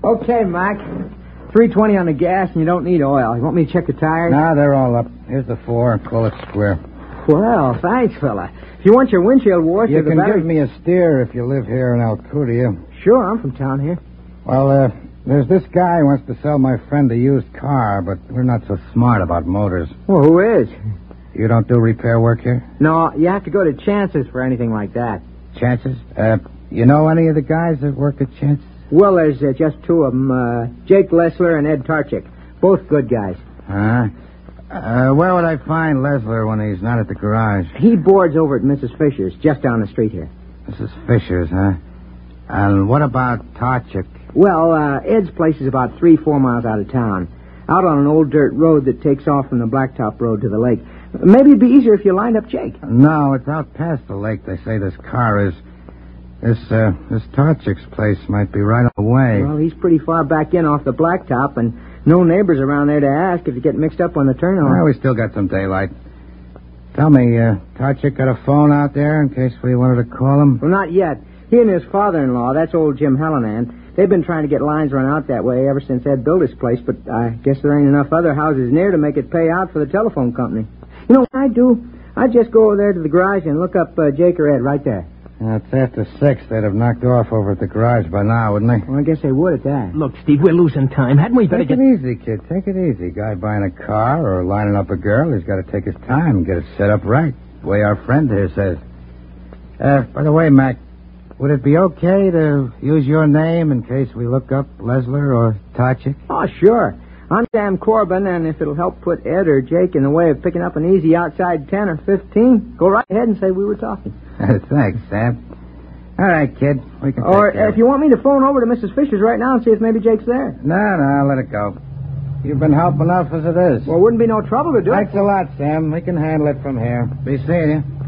Okay, Mac. $3.20 on the gas, and you don't need oil. You want me to check the tires? Nah, they're all up. Here's the 4. Call it square. Well, thanks, fella. If you want your windshield washed... You can give me a steer if you live here in Alcudia. Sure, I'm from town here. Well, there's this guy who wants to sell my friend a used car, but we're not so smart about motors. Well, who is? You don't do repair work here? No, you have to go to Chance's for anything like that. Chances? You know any of the guys that work at Chances? Well, there's just 2 of them, Jake Lessler and Ed Tarchik. Both good guys. Where would I find Lesler when he's not at the garage? He boards over at Mrs. Fisher's, just down the street here. Mrs. Fisher's, huh? And what about Tarchik? Well, Ed's place is about 3-4 miles out of town, out on an old dirt road that takes off from the Blacktop Road to the lake. Maybe it'd be easier if you lined up Jake. No, it's out past the lake, they say this car is. This Tarchik's place might be right on the way. Well, he's pretty far back in off the Blacktop, and no neighbors around there to ask if you get mixed up on the turnoff. Well, we still got some daylight. Tell me, Tarchik got a phone out there in case we wanted to call him? Well, not yet. He and his father-in-law, that's old Jim Hallinan, they've been trying to get lines run out that way ever since Ed built his place, but I guess there ain't enough other houses near to make it pay out for the telephone company. You know what I'd do? I'd just go over there to the garage and look up Jake or Ed right there. It's after 6. They'd have knocked off over at the garage by now, wouldn't they? Well, I guess they would at that. Look, Steve, we're losing time. Hadn't we better Take it easy, kid. Take it easy. Guy buying a car or lining up a girl, he's got to take his time and get it set up right, the way our friend here says. By the way, Mac, would it be okay to use your name in case we look up Lesler or Tarchik? Oh, sure. I'm Sam Corbin, and if it'll help put Ed or Jake in the way of picking up an easy outside 10 or 15, go right ahead and say we were talking. Thanks, Sam. All right, kid. We can Or take care if you want me to phone over to Mrs. Fisher's right now and see if maybe Jake's there. No, let it go. You've been helping enough as it is. Well, it wouldn't be no trouble to do it. Thanks a lot, Sam. We can handle it from here. Be seeing you.